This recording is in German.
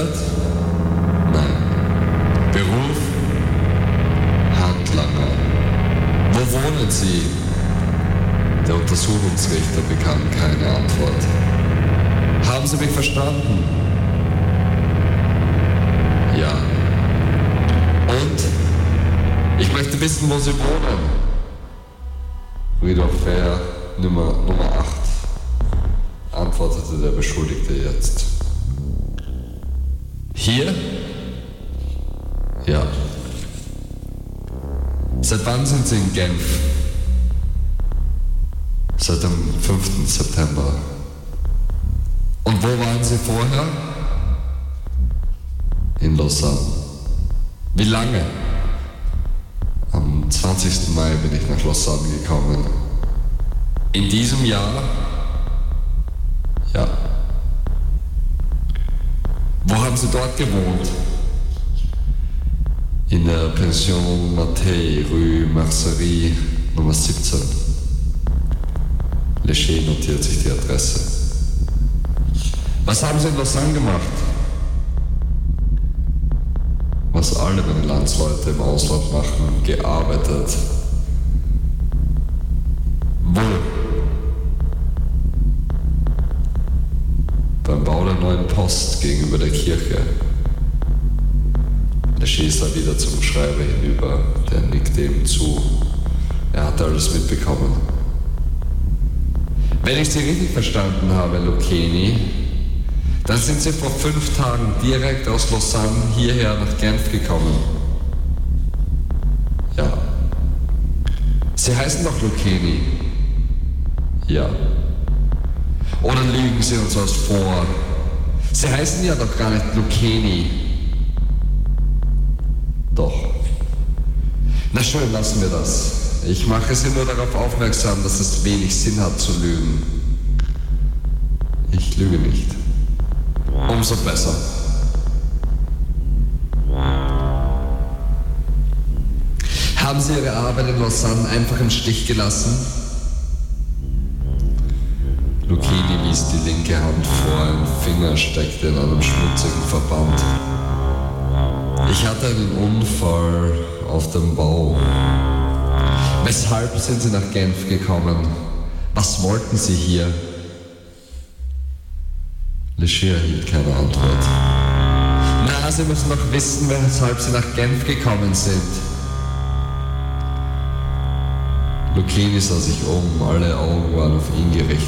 Arbeit? Nein. Beruf? Handlanger. Wo wohnen Sie? Der Untersuchungsrichter bekam keine Antwort. Haben Sie mich verstanden? Ja. Und? Ich möchte wissen, wo Sie wohnen. Rue Fair, Nummer 8, antwortete der Beschuldigte jetzt. Hier? Ja. Seit wann sind Sie in Genf? Seit dem 5. September. Und wo waren Sie vorher? In Lausanne. Wie lange? Am 20. Mai bin ich nach Lausanne gekommen. In diesem Jahr? Ja. Wo haben Sie dort gewohnt? In der Pension Mattei, Rue Mercerie, Nummer 17. Léger notiert sich die Adresse. Was haben Sie in Lausanne gemacht? Was alle meine Landsleute im Ausland machen, gearbeitet. Wo? Beim Bau der neuen Post gegenüber der Kirche. Léger sah wieder zum Schreiber hinüber, der nickte ihm zu. Er hatte alles mitbekommen. Wenn ich Sie richtig verstanden habe, Lucchini, dann sind Sie vor 5 Tagen direkt aus Lausanne hierher nach Genf gekommen. Ja. Sie heißen doch Lucchini. Ja. Oder lügen Sie uns was vor? Sie heißen ja doch gar nicht Lucchini. Doch. Na schön, lassen wir das. Ich mache Sie nur darauf aufmerksam, dass es wenig Sinn hat zu lügen. Ich lüge nicht. Umso besser. Haben Sie Ihre Arbeit in Lausanne einfach im Stich gelassen? Lucchini wies die linke Hand vor, ein Finger steckte in einem schmutzigen Verband. Ich hatte einen Unfall auf dem Bau. Weshalb sind Sie nach Genf gekommen? Was wollten Sie hier? Léger erhielt keine Antwort. Na, Sie müssen doch wissen, weshalb Sie nach Genf gekommen sind. Lucchini sah sich um, alle Augen waren auf ihn gerichtet.